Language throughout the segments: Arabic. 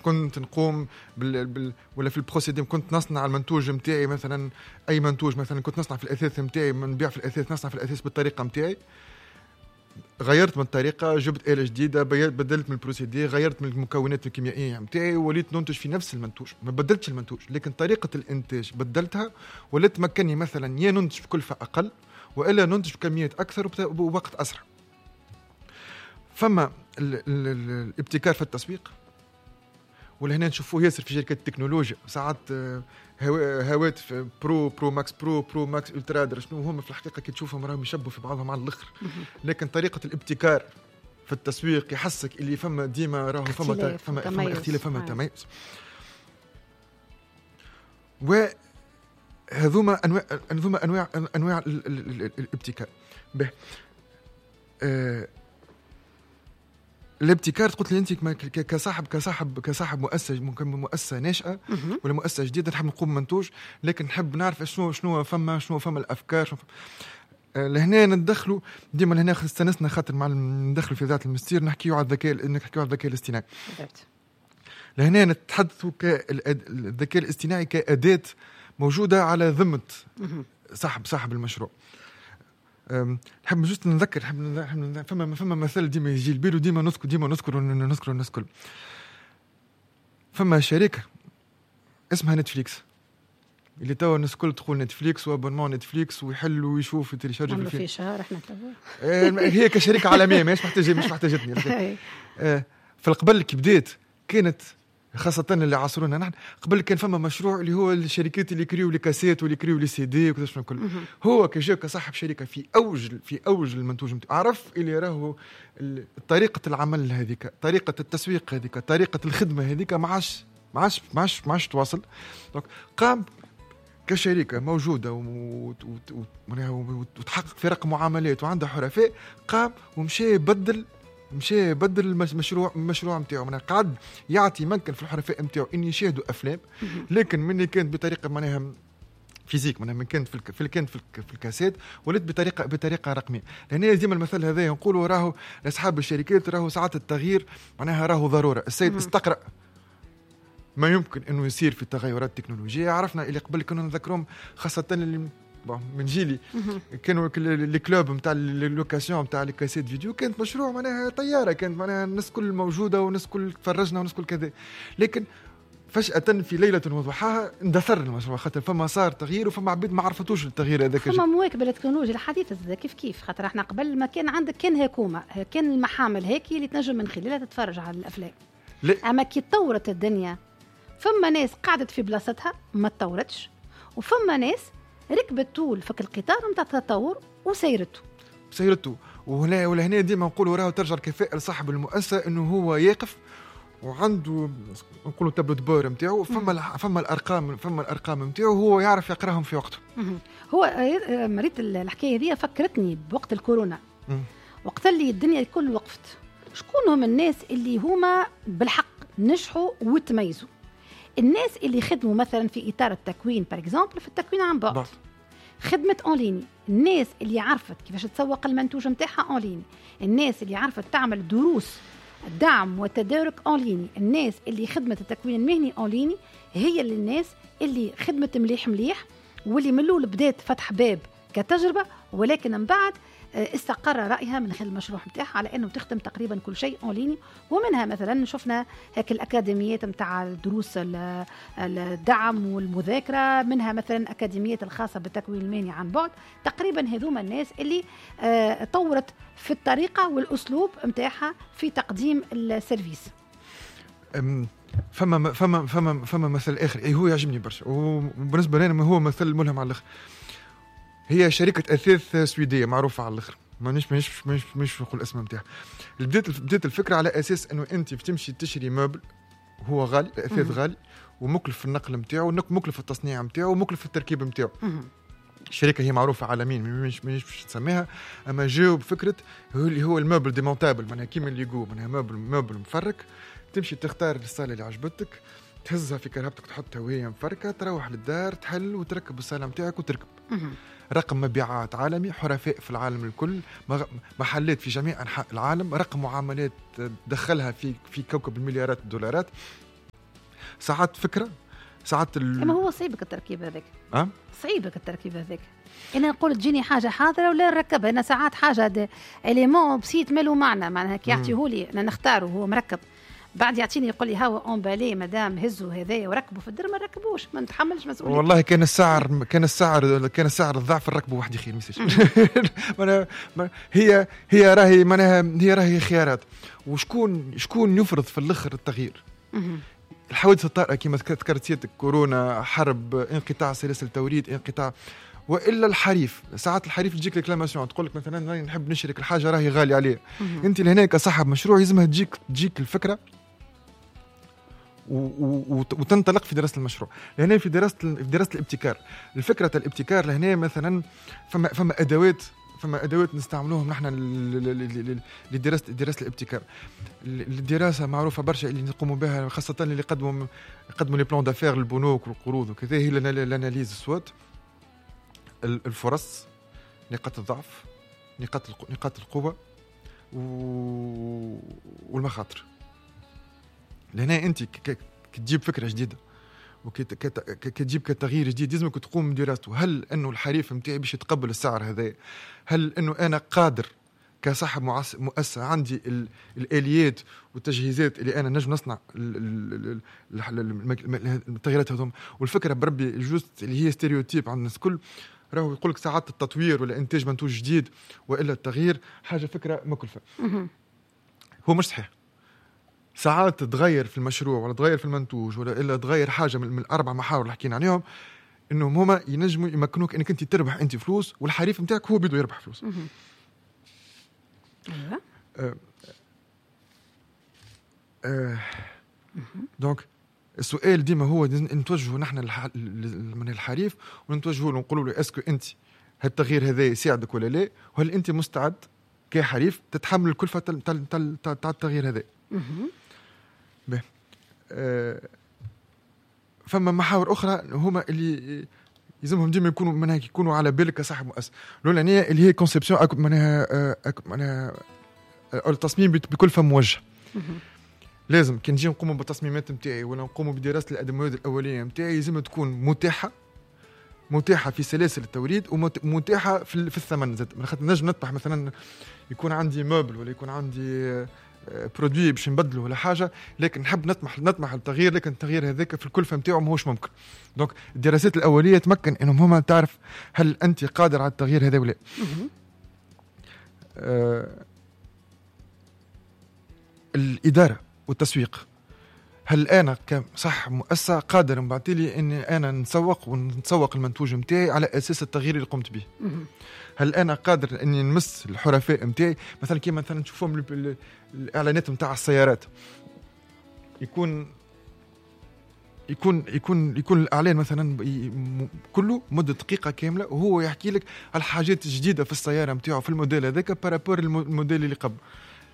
كنت نقوم ولا في البروسيدي كنت نصنع المنتوج نتاعي مثلا اي منتوج مثلا كنت نصنع في الاثاث نتاعي نبيع في الاثاث نصنع في الاثاث بالطريقه نتاعي غيرت من الطريقه جبت آلة جديده بدلت من البروسيدي غيرت من المكونات الكيميائيه نتاعي وليت ننتج في نفس المنتوج ما بدلتش المنتوج لكن طريقه الانتاج بدلتها ولات تمكنني مثلا يا ننتج بكلفه اقل والا ننتج بكميات اكثر وبوقت اسرع. فما الابتكار في التسويق ولهنا نشوفوه ياسر في شركات التكنولوجيا ساعات هواتف برو ماكس الترا شنو هما في الحقيقه كي تشوفهم راهم يشبهوا في بعضهم على الاخر لكن طريقه الابتكار في التسويق يحسك اللي فما ديما راهو فما اختلاف فما تميز وهذوما انواع الابتكار به الابتكار قلت لي انت كصاحب مؤسسه ناشئه ولا مؤسسه جديده نحب نقوم منتوج لكن نحب نعرف شنو فما الافكار لهنا ندخلوا ديما لهنا استنسنا خاطر مع ندخلوا في ذات المستير نحكيوا على الذكاء الاصطناعي لهنا نتحدثوا الذكاء الاصطناعي كأداة موجوده على ذمه صاحب المشروع. نحب جست نذكر فما مثال ديما يجي البيرو ديما نذكر فما شركة اسمها نتفليكس اللي توا الناس الكل تقول نتفليكس وابونمون نتفليكس ويحلوا ويشوفوا يتريشارجوا في شهر احنا هي كشركة عالمية مش محتاجتني فالقبل كي بديت كانت خاصة اللي عاصرونا نحن قبل كان فما مشروع اللي هو الشركات اللي يكريوا لي كاسيت واللي يكريوا لي سي دي وكذا شنو كل هو كجا كصاحب شركة في أوج المنتوج نتاعو عرف اللي راه طريقة العمل هذيك طريقة التسويق هذيك طريقة الخدمة هذيك ما عادش تواصل دونك قام كشركة موجودة وتحقق في رقم معاملات وعندها حرفاء قام ومشي بدل المشروع نتاعو معناها قاعد يعطي ممكن في الحرفاء نتاعو ان يشاهدوا افلام لكن من كانت بطريقه معناها فيزيك معناها من كانت في الكاسيت ولات بطريقه رقميه. لان ديما المثل هذا نقولوا راهو لاصحاب الشركات راهو ساعات التغيير معناها راهو ضروره. السيد استقرأ ما يمكن انه يصير في التغيرات التكنولوجيه. عرفنا اللي قبل كنا نذكرهم خاصه اللي من جيلي كانوا الكلوب نتاع اللوكاسيون نتاع الكاسيت فيديو كانت مشروع معناها طياره كانت معناها الناس كل موجوده والناس كل تفرجنا والناس كل كذا لكن فجأة في ليلة وضحاها اندثر المشروع خاطر فما صار تغيير وفما عبيد ما عرفتوش التغيير هذاك فما مواكبة للتكنولوجيا الحديثة كيف خاطر احنا قبل ما كان عندك كان هكومة كان المحامل هيك اللي تنجم من خلالها تتفرج على الأفلام أما كي تطورت الدنيا فما ناس قعدت في بلاصتها ما تطورتش وفما ناس ركبت طول فك القطار نتاع التطور وسيرته وهنا ديما نقولوا راهو ترجع الكفاءة لصاحب المؤسسة انه هو يقف وعنده نقولوا تابلو دبور نتاعو فما الارقام نتاعو هو يعرف يقراهم في وقته. هو مريت الحكايه دي فكرتني بوقت الكورونا وقت اللي الدنيا الكل وقفت شكون هم الناس اللي هما بالحق نجحوا وتميزوا؟ الناس اللي خدموا مثلا في اطار التكوين بار اكزومبل في التكوين عن بعد خدمه اونلاين الناس اللي عرفت كيفاش تسوق المنتوج نتاعها اونلاين الناس اللي عرفت تعمل دروس دعم وتدارك اونلاين الناس اللي خدمت التكوين المهني اونلاين هي اللي الناس اللي خدمت مليح واللي من الاول بدات فتح باب كتجربه ولكن من بعد استقر رأيها من خلال المشروع نتاعها على أنه تخدم تقريبا كل شيء أونلاين ومنها مثلا شفنا هيك الأكاديميات نتاع الدروس الدعم والمذاكرة منها مثلا أكاديميات الخاصة بالتكوين المهني عن بعد تقريبا هذوما الناس اللي طورت في الطريقة والأسلوب نتاعها في تقديم السيرفيس. فما مثل آخر هو يعجبني برشا وبالنسبة لنا هو مثل ملهم على الآخر. هي شركة أثاث سويدية معروفة على الآخر مش نقول الاسم نتاعها. بديت الفكرة على أساس إنه أنت بتمشي تشتري مبل هو غالي الأثاث غالي ومكلف في النقل نتاعو ومكلف في التصنيع نتاعو ومكلف في التركيب نتاعو. الشركة هي معروفة عالميا مش تسميها أما جاوا بفكرة اللي هو المبل ديمونتابل معناها كيما اللي يقول معناها مبل مفرك تمشي تختار الصالة اللي عجبتك تهزها في كرهبتك تحطها وهي مفركة تروح للدار تحل وتركب الصالة نتاعك وتركب. رقم مبيعات عالمي حرفاء في العالم الكل محلات في جميع أنحاء العالم رقم معاملات دخلها في كوكب المليارات الدولارات ساعات فكره ساعات اما هو صعيبك التركيب هذاك صعيبك التركيب هذاك. انا نقول تجيني حاجه حاضره ولا نركبها. انا ساعات حاجه اليمون بسيط ماله معناها كي يعطيهولي انا نختاره وهو مركب، بعد يعطيني يقول لي هاو اونبالي مدام هزوا هذايا وركبوا في الدر، ما نركبوش، ما نتحملش مسؤوليه. والله كان السعر الضعف الركبه واحد خير ميساج. هي راهي خيارات، وشكون يفرض في الاخر التغيير. الحوادث الطارئه كما ذكرت سيادتك، كورونا، حرب، انقطاع سلاسل التوريد، انقطاع، والا الحريف. ساعات الحريف تجيك ريكلاماسيون، تقول لك مثلا نحب نشرك الحاجه راهي غاليه عليه. انت لهنا كصاحب مشروع لازمها تجيك الفكره وتنطلق في دراسه المشروع. لهنا في دراسه الابتكار، الفكره الابتكار لهنا مثلا فما ادوات نستعملوهم نحن لدراسه الابتكار. الدراسه معروفه برشا اللي نقوموا بها، خاصه اللي يقدموا لي بلان دافير للبنوك والقروض وكذا، هي الاناليز السوات، الفرص، نقاط الضعف، نقاط القوه والمخاطر. لهنا انت كتجيب فكره جديده وكتجيب كتغيير جديد، لازمك تقوم بدراسته. هل انه الحريف نتاعي باش يتقبل السعر هذا؟ هل انه انا قادر كصاحب مؤسسه عندي الاليات والتجهيزات اللي انا نجم نصنع التغييرات هذوم؟ والفكره بربي جوست اللي هي ستيريوتيب عند الناس الكل، راهو يقول لك ساعات التطوير ولا انتاج منتوج جديد والا التغيير حاجه فكره مكلفه. هو مش صحيح. ساعات تغير في المشروع ولا تغير في المنتوج ولا الا تغير حاجه من الاربع محاور اللي حكينا عليهم، انهم هما ينجموا يمكنوك انك انت تربح انت فلوس، والحريف نتاعك هو بده يربح فلوس. دونك السؤال ديما هو نتوجهه نحن من الحريف، ونتوجهه له نقولوا له اسكو انت هالتغيير هذا يساعدك ولا لا، وهل انت مستعد كحريف تتحمل الكلفه تاع التغيير هذا. فما محاور اخرى هما اللي يلزمهم ديما يكونوا على بالك كصاحب مؤسسه. الاولانيه اللي هي كونسيبسيون معناها التصميم بكلفه موجه. لازم كي نجي نقوم بالتصميمات نتاعي ولا نقوم بدراسه الادوات الاوليه نتاعي، لازم تكون متاحه في سلاسل التوريد ومتاحه في الثمن زاد. من خاطر نجم نطمح مثلا يكون عندي موبل ولا يكون عندي برودوي باش نبدله ولا حاجه، لكن نحب نطمح التغيير، لكن التغيير هذاك في الكلفه نتاعو ماهوش ممكن. دونك الدراسات الاوليه تمكن انهم هما تعرف هل انت قادر على التغيير هذا ولا الاداره والتسويق. هل انا كصاحب مؤسسه قادر نبعتلي اني انا نسوق المنتوج نتاعي على اساس التغيير اللي قمت به؟ هل انا قادر اني نمس الحرفاء نتاعي؟ مثلا كيما مثلا نشوفهم الاعلانات نتاع السيارات، يكون الاعلان مثلا كله مده دقيقه كامله وهو يحكي لك على الحاجات الجديده في السياره نتاعو في الموديل هذاك بارابور الموديل اللي قبل.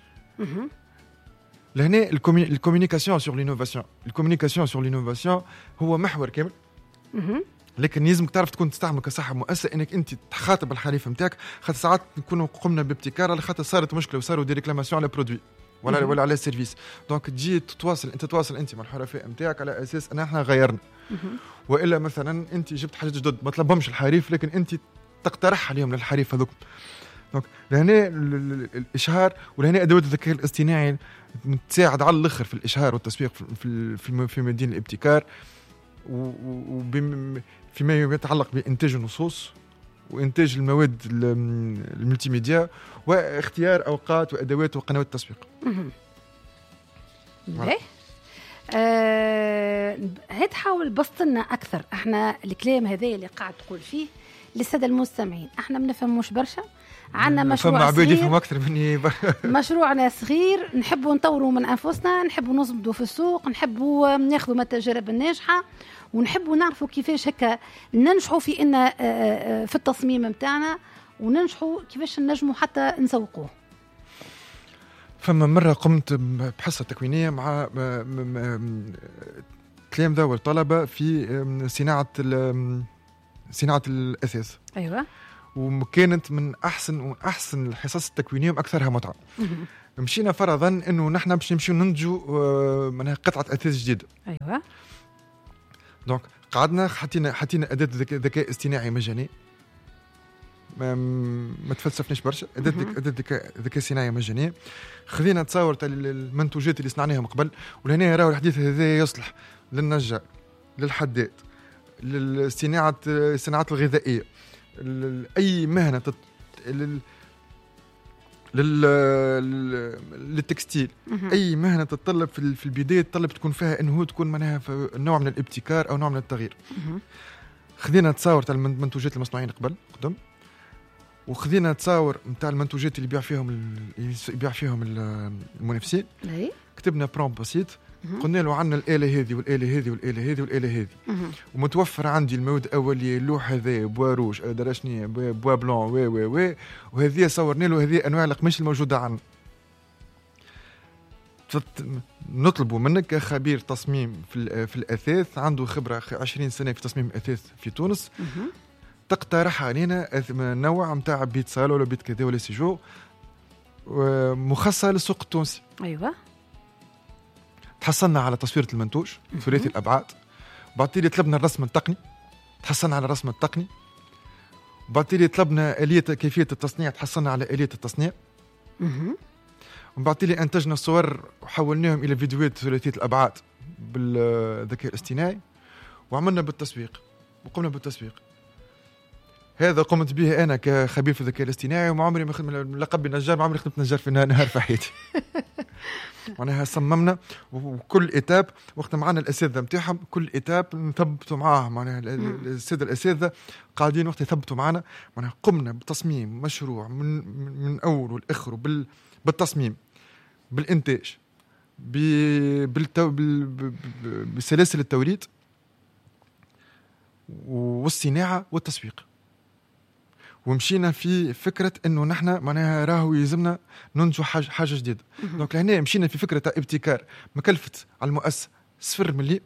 لهنا الكوميونيكاسيون سور لينوفاسيون هو محور كامل. لكن لازمك تعرف تكون تستعمل كصاحب مؤسسه انك انت تخاطب الحريف نتاعك، خاطر ساعات نكونوا قمنا بابتكار على خاطر صارت مشكله وصاروا دي ريكلاماسيون على برودوي ولا على سيرفيس. دونك تجي تتواصل انت مع الحرفاء نتاعك على اساس ان احنا غيرنا، والا مثلا انت جبت حاجه جدد ما طلبهمش الحريف لكن انت تقترح عليهم للحريف هذوك. دونك لهنا الاشهار ولهنا ادوات الذكاء الاصطناعي تساعد على الاخر في الاشهار والتسويق في مدينه الابتكار، فيما يتعلق بإنتاج النصوص وإنتاج المواد الملتي ميديا واختيار أوقات وأدوات وقنوات التسويق. هات حاول بسطنا أكثر احنا الكلام هذا اللي قاعد تقول فيه للسادة المستمعين. احنا ما نفهموش برشا، عندنا مشروع صغير أكثر مني مشروعنا صغير، نحبوا نطوروا من أنفسنا، نحبوا نصبدوا في السوق، نحبوا ناخذوا من التجارب الناجحة، ونحبوا نعرفوا كيفاش هكا ننجحوا في إن في التصميم متاعنا، وننجحوا كيفاش نجموا حتى نسوقوه. فما مرة قمت بحصة تكوينية مع تلامذة والطلبة في صناعة الأثاث. أيوة. وكانت من أحسن الحصص التكوينية وأكثرها متعة. مشينا فرضا انه نحن باش نمشيو ننتجوا معناها قطعه اثاث جديده. ايوه. دونك قعدنا حطينا اداه ذكاء اصطناعي مجاني، ما تفلسفناش برشا. اداه ذكاء اصطناعي مجانيه. خذينا تصاور تاع المنتوجات اللي صنعناهم قبل، ولهنا راهو الحديث هذا يصلح للنجار، للحداد، للصناعات الغذائيه، اي مهنه للتكستيل. اي مهنه تتطلب في البدايه تطلب تكون فيها انه تكون معناها نوع من الابتكار او نوع من التغيير. خذينا تصاور تاع المنتوجات المصنوعين قدم، وخذينا تصاور نتاع المنتوجات اللي يبيع فيهم المنافسين. كتبنا برومبت بسيط، قلنا له عندنا الآلة هذه والآلة هذه والآلة هذه والآلة هذه، ومتوفر عندي المواد الأولية، اللوح هذا بوا روج، درشني بوا بلون وهذه صورنا له هذه أنواع القماش الموجودة عندنا. نطلبوا منك كخبير تصميم في الأثاث عنده خبرة 20 سنة في تصميم الأثاث في تونس، تقترح علينا نوع متاع بيت صالة ولا بيت كذا ولا سيجو مخصصة للسوق التونسي. أيوة. تحصلنا على تصوير المنتوج ثلاثي الأبعاد، بعد تالي طلبنا الرسم التقني، تحصلنا على الرسم التقني، بعد تالي طلبنا آلية كيفية التصنيع، تحصلنا على آلية التصنيع، وبعد تالي أنتجنا الصور وحولناهم إلى فيديوهات ثلاثية الأبعاد بالذكاء الاصطناعي، وعملنا بالتسويق وقمنا بالتسويق. هذا قمت به أنا كخبير في الذكاء الاصطناعي، وما عمري ما خدمت لقب نجار، ما عمري خدمت نجار في نهار في حياتي. معناها صممنا، وكل إتاب وقت معنا الأساتذة متاعهم كل إتاب نثبتوا معاه، معناها السادة الأساتذة قاعدين وقت يثبتوا معنا. معناها قمنا بتصميم مشروع من أول والآخر، بالتصميم، بالإنتاج، بسلاسل التوريد والصناعة والتسويق. ومشينا في فكرة انه نحن معناها راهو يلزمنا ننتجوا حاجة جديدة. دونك لهنا مشينا في فكرة ابتكار مكلفة على المؤسسة 0 ملي،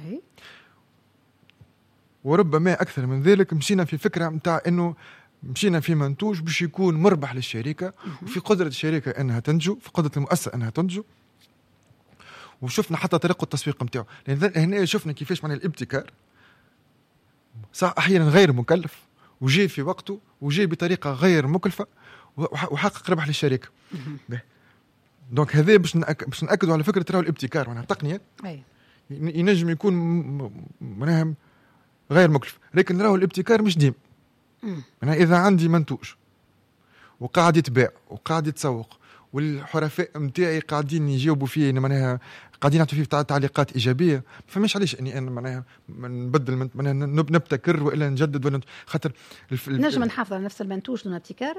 وربما اكثر من ذلك. مشينا في فكرة متاع انه مشينا في منتوج باش يكون مربح للشركة، وفي قدرة الشركة انها تنجو، في قدرة المؤسسة انها تنجو. وشفنا حتى طريقة التسويق متاعه، لان هنا شفنا كيفاش معناها الابتكار صح احيانا غير مكلف، وجي في وقته، وجي بطريقة غير مكلفة، وحقق ربح للشركة. دونك هذا باش نأكدوا على فكرة راهو الابتكار معناها تقنية ينجم يكون معناها غير مكلف، لكن راهو الابتكار مش ديم. معناها إذا عندي منتوج وقاعد يتباع وقاعد يتسوق، والحرفاء متاعي قاعدين يجاوبوا فيه، معناها قاعدين يعطوا فيه تعليقات إيجابية، فماش علاش أني أنا معناها نبدل، معناها نبتكر وإلا نجدد، ولا خاطر نجم نحافظ على نفس المنتوج دون ابتكار.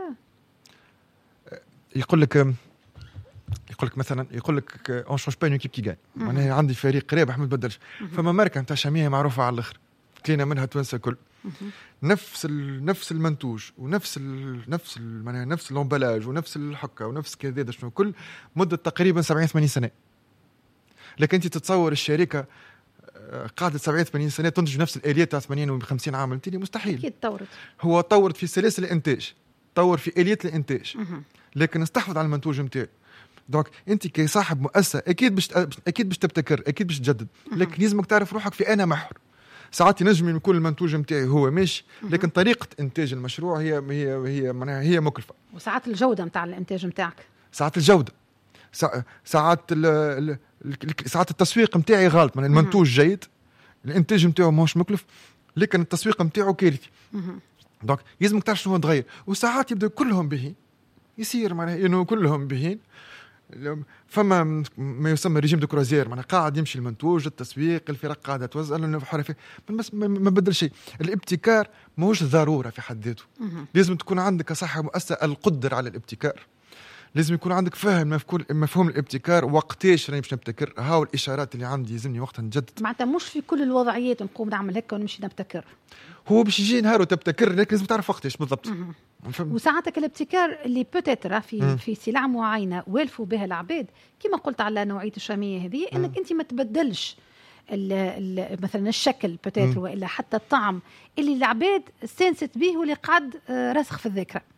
يقول لك مثلا اون شونج با اون ايكيب كي غان، معناها عندي فريق رابح ما تبدلش. فما ماركه نتاع شاميه معروفه على الاخر، كلينا منها توانسه كل نفس المنتوج ونفس معناها نفس الامبلاج ونفس الحكه ونفس كذا شنو كل مده تقريبا 70-80 سنه. لكن انت تتصور الشركه قاعده 70-80 سنه تنتج نفس الاليات تاع 80 و50 عام، تيجي مستحيل. اكيد هو طورت في سلاسل الانتاج، طور في اليات الانتاج، لكن استحوذ على المنتوج نتاعو. دونك انت كصاحب مؤسسه اكيد باش تبتكر، اكيد باش تجدد، لكن لازمك تعرف روحك في انا محور. ساعات ينجم يكون المنتوج نتاعي هو ماشي، لكن طريقه انتاج المشروع هي معناها هي مكلفه. وساعات الجوده نتاع الانتاج نتاعك، ساعات الجوده، ساعات التسويق نتاعي غلط. من المنتوج جيد، الانتاج نتاعو ماهوش مكلف، لكن التسويق نتاعو كارثي. دونك لازمك تعرف شنو تغير. وساعات يبدأ كلهم بهين، يصير معناها انه كلهم بهين. فما ما يسمى ريجيم دو كروزير، معناها قاعد يمشي المنتوج، التسويق، الفرق قاعده توزع، ما بدل شيء. الابتكار ماهوش ضروره في حد ذاته. لازم تكون عندك كصاحب مؤسسه القدره على الابتكار، لازم يكون عندك فهم مفهوم الابتكار، وقتاش راني باش نبتكر، هاو الاشارات اللي عندي يلزمني وقتها نجدد. معناتها مش في كل الوضعيات نقوم نعمل هكا ونمشي نبتكر. هو باش يجي نهار وتبتكر، لكن لازم تعرف وقتاش بالضبط. وساعتك الابتكار اللي بوتيتر في سلع معينه والفوا بها العباد، كما قلت على نوعيه الشاميه هذه، انك انت ما تبدلش مثلا الشكل بوتيتر والا حتى الطعم اللي العباد استانست به واللي قاعد راسخ في الذاكره.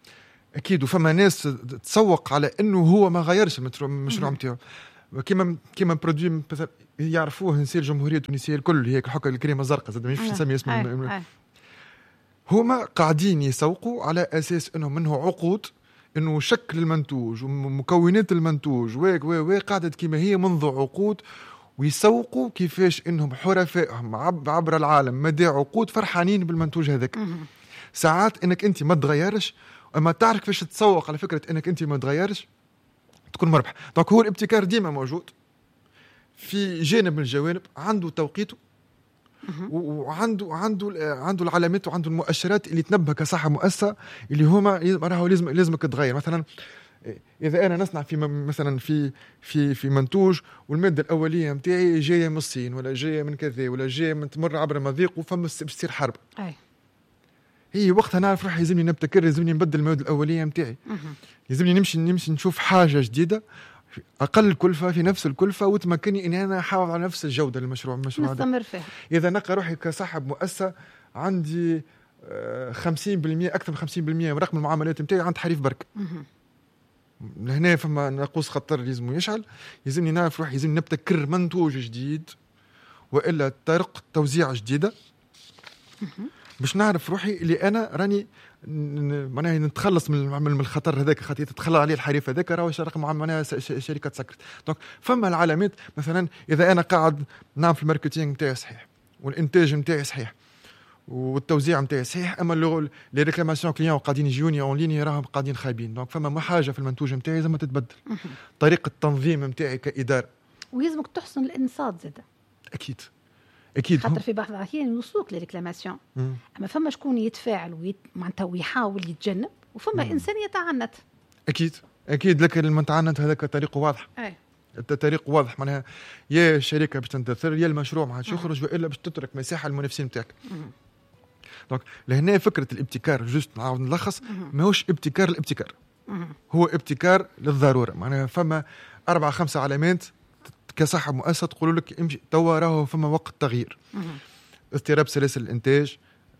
اكيد. وفما ناس تسوق على انه هو ما غيرش المشروع نتاعو، كيما برودوي يعرفوه نسير الجمهوريه التونسيه الكل، هيك الحكه الكريمه الزرقاء زاد مش نسمي اسمه. هما قاعدين يسوقوا على اساس انه منه عقود، انه شكل المنتوج ومكونات المنتوج قاعدة كيما هي منذ عقود، ويسوقوا كيفاش انهم حرفائهم عبر العالم مدى عقود فرحانين بالمنتوج هذاك. ساعات انك انت ما تغيرش، اما تعرف كيفاش تسوق على فكرة انك انت ما تغيرش تكون مربح. دونك هو الابتكار ديما موجود في جانب من الجوانب، عنده توقيته وعنده العلامات وعنده المؤشرات اللي تنبه كصاحب مؤسسة اللي هما راهو لازمك تغير. مثلا اذا انا نصنع في مثلا في منتوج والماده الاوليه نتاعي جايه من الصين ولا جايه من كذا ولا جايه من تمر عبر مضيق وفما بتصير حرب، هي وقتها نعرف روح يلزمني نبتكر، يلزمني نبدل المواد الاوليه نتاعي، يلزمني نمشي نشوف حاجه جديده اقل كلفه في نفس الكلفه وتمكنني اني انا احافظ على نفس الجوده للمشروع نستمر فيها. اذا نلقى روحي كصاحب مؤسسه عندي 50% اكثر من 50% من رقم المعاملات نتاعي عند حريف برك، هنا فما ناقوس خطر لازم يشعل، يلزمني نعرف روحي يلزمني نبتكر منتوج جديد والا طرق توزيع جديده باش نعرف روحي اللي انا راني معناها نتخلص من الخطر هذاك، خاطر تتخلى عليه الحريف هذاك راهو رقم معناها شركه سكرت. دونك فما العلامات، مثلا اذا انا قاعد نعمل في الماركتينغ نتاعي صحيح والانتاج نتاعي صحيح والتوزيع نتاعي صحيح، اما لي ريكلاماسيون كليون قاعدين يجوني اون ليني راهم قاعدين خايبين. دونك فما حاجه في المنتوج نتاعي لازم تتبدل، طريقه التنظيم نتاعي كاداره، ويلزمك تحسن الانصات زاده. اكيد خاطر في بعض الأحيان يوصلوك لريكلاماسيون، اما فما شكون يتفاعل معناتها ويحاول يتجنب، وفما انسان يتعنت. اكيد لكن المتعنت هذاك طريقه واضح. الطريق واضح، معناها يا الشركه باش تنتثر يا المشروع ما عادش يخرج والا باش تترك مساحه للمنافسين نتاعك. دونك لهنا فكره الابتكار جوست نعاود نلخص، ماهوش ابتكار الابتكار، هو ابتكار للضروره. معناها فما 4-5 علامات كصاحب مؤسسه تقول لك امشي توا راهو فما وقت تغيير. اضطراب سلاسل الانتاج،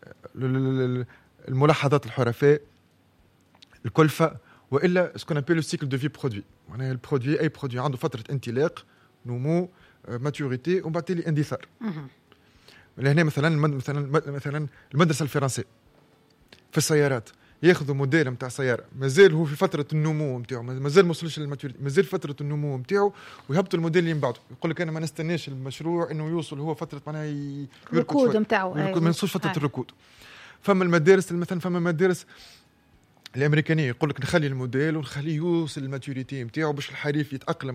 الملاحظات الحرفاء، الكلفه، والا سكون ابل لو سيكل دو في برودوي. معناها البرودوي اي برودوي عنده فتره انطلاق، نمو، ماتوريتي، ومن بعد اندثار. لهنا مثلا المدرسه الفرنسيه في السيارات ياخذوا موديل نتاع سياره مازال هو في فتره النمو نتاعو، مازال ما وصلش للماتوريتي، مازال فتره النمو نتاعو، ويهبطوا الموديل اللي من بعده. يقول لك انا ما نستناش المشروع انه يوصل هو فتره معناها الركود نتاعو، ما يوصلش فتره الركود. فما المدارس مثلا، فما مدارس الامريكانيه يقول لك نخلي الموديل ونخليه يوصل الماتوريتي نتاعو باش الحريف يتاقلم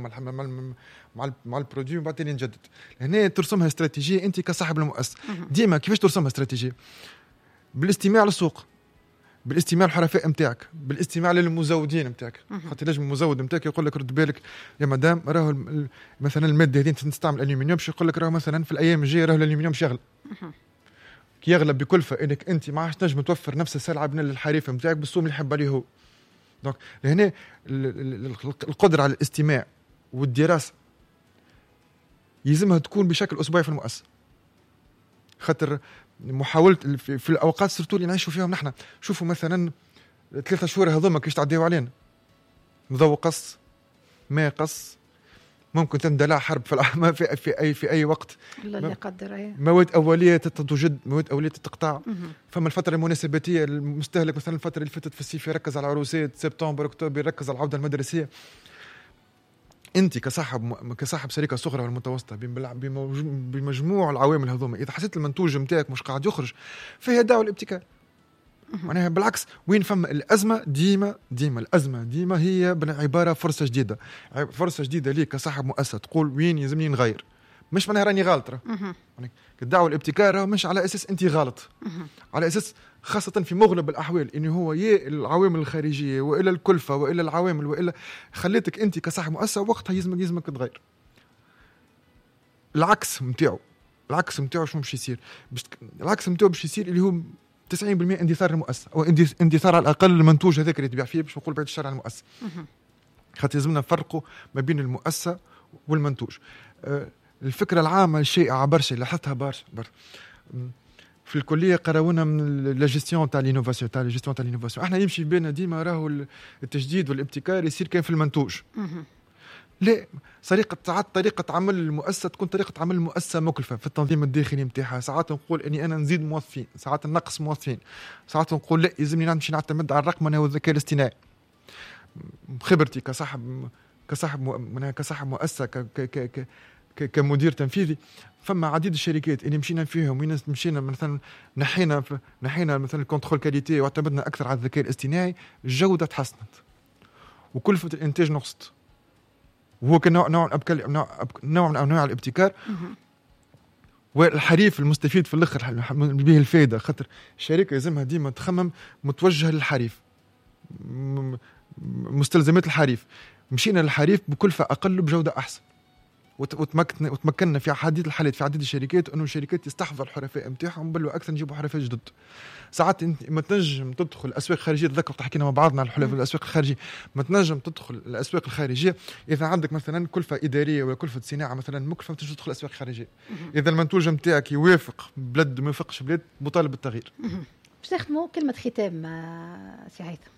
مع البرودوي، وبعد تاني نجدد. هنا ترسمها استراتيجيه انت كصاحب المؤسسه. ديما كيفاش ترسمها استراتيجيه؟ بالاستماع للسوق، بالاستماع للحرفاء نتاعك، بالاستماع للمزودين نتاعك. خاطر لازم المزود نتاعك يقول لك رد بالك يا مدام راهو مثلا الماده هذه تستعمل الالومنيوم، باش يقول لك راهو مثلا في الايام الجايه راهو الالومنيوم شغل كي يغلب بكلفه انك انت ما عادش تنجم توفر نفس السلعه بين الحريف نتاعك بالسوم اللي يحب عليه هو. دونك هنا القدره على الاستماع والدراسه يلزمها تكون بشكل اسبوعي في المؤسسه. خاطر محاولة في الأوقات سرتو اللي نعيشوا فيهم نحن، شوفوا مثلا 3 شهور هذوما كيش تعديوا علينا، ضوء قص، ما قص، ممكن تندلع حرب في أي وقت. الله اللي يقدر. مواد أولية توجد، مواد أولية تقطع. فما الفترة المناسباتية المستهلك مثلا الفترة اللي فاتت في الصيف يركز على العروسات، سبتمبر أكتوبر يركز على العودة المدرسية. انت كصاحب شركه صغرى والمتوسطه بمجموع العوامل هذوما، اذا حسيت المنتوج نتاعك مش قاعد يخرج فهي دعوه الابتكار. معناها بالعكس، وين فما الازمه ديما الازمه ديما هي عباره فرصه جديده ليك كصاحب مؤسسه تقول وين يلزمني نغير. مش معناها راني غلط، الدعوه الابتكار مش على اساس انت غلط، على اساس خاصة في مغلب الأحوال إنه هو يا العوامل الخارجية وإلا الكلفة وإلا العوامل وإلا خليتك أنت كصاحب مؤسسة وقتها يلزمك تغير. العكس متاعه شو مش يصير؟ العكس متاعه باش يصير اللي هو 90% اندثار المؤسسة أو اندثار على الأقل المنتوج هذاك اللي تبيع فيه، باش نقول بعد الشر عن المؤسسة. خاطر يلزمنا نفرقوا ما بين المؤسسة والمنتوج. الفكرة العامة الشائعة برشا لاحظتها برشا في الكليه قراونا من لا جيستيون تاع الانوفاسيون احنا يمشي بينا ديما راهو التجديد والابتكار يصير كان في المنتوج. لا، طريقة عمل المؤسسة تكون طريقة عمل المؤسسة مكلفة في التنظيم الداخلي نتاعها. ساعات نقول اني انا نزيد موظفين، ساعات نقص موظفين، ساعات نقول لا يلزمني نمشي نعتمد على الرقمنة والذكاء الاصطناعي. خبرتي كصاحب مؤسسة كمدير تنفيذي، فما عديد الشركات اللي مشينا فيهم مشينا مثلا نحينا مثلا الكونترول كاليتي واعتمدنا اكثر على الذكاء الاصطناعي، الجودة تحسنت وكلفة الانتاج نقصت، وهو كنوع من انواع الابتكار. والحريف المستفيد في الاخر به الفائده، خاطر الشركه لازمها ديما تخمم متوجهه للحريف، مستلزمات الحريف. مشينا للحريف بكلفه اقل بجوده احسن، وتمكننا في عديد الحالات في عديد الشركات انه الشركات يستحفظوا الحرفاء نتاعهم، بل واكثر نجيبوا حرفاء جدد. ساعات انت ما تنجم تدخل اسواق خارجيه، تذكر حكينا مع بعضنا على الحلف الاسواق الخارجيه، ما تنجم تدخل الاسواق الخارجيه اذا عندك مثلا كلفه اداريه ولا كلفه صناعه مثلا مكلفه، ما تنجم تدخل الاسواق الخارجيه. اذا المنتوج نتاعك يوافق بلد وما يوافقش بلاد، مطالب بالتغيير. باش نختموا كلمه ختام سي هيثم.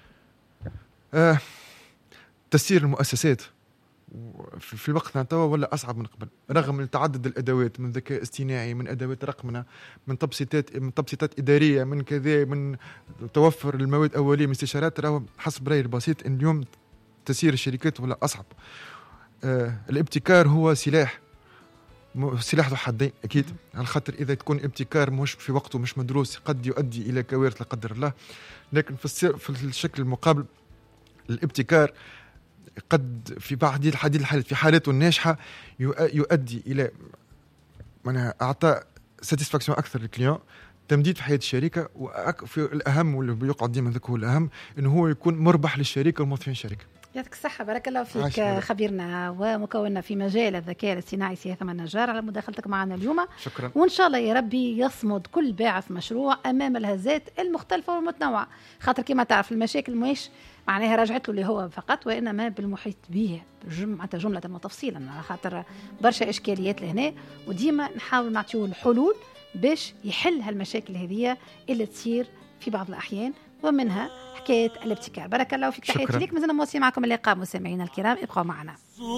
تسيير المؤسسات في الوقت توا ولا أصعب من قبل، رغم من تعدد الأدوات، من ذكاء اصطناعي، من أدوات رقمنة، من تبسيطات إدارية، من كذا، من توفر المواد الأولية، من استشارات. راهو حسب رأيي البسيط إن اليوم تسيير الشركات ولا أصعب. الابتكار هو سلاح ذو حدين أكيد، على خاطر إذا تكون ابتكار مش في وقته مش مدروس قد يؤدي إلى كوارث لا قدر الله. لكن في الشكل المقابل الابتكار قد في بعض الحالات في حالاته الناجحة يؤدي إلى أعطاء ساتيسفاكسيون أكثر للكليون، تمديد في حياة الشركة، وفي الأهم واللي بيقعد ديما ذاك هو الأهم إنه هو يكون مربح للشركة وموظفين الشركة. يعطيك الصحة، بارك الله فيك خبيرنا ومكوننا في مجال الذكاء الاصطناعي سي هيثم النجار على مداخلتك معنا اليوم. شكرا. وإن شاء الله يا ربي يصمد كل باعث مشروع أمام الهزات المختلفة والمتنوعة، خاطر كما تعرف المشاكل مش معناها رجعت له اللي هو فقط، وإنما بالمحيط به جملة وتفصيلا، على خاطر برشا إشكاليات لهنا، وديما نحاول نعطيه الحلول باش يحل هالمشاكل هذه اللي تصير في بعض الأحيان، ومنها حكاية الابتكار. بارك الله فيك، تحياتي لك. مازلنا مواصلين معكم اللقاء مستمعينا الكرام، ابقوا معنا.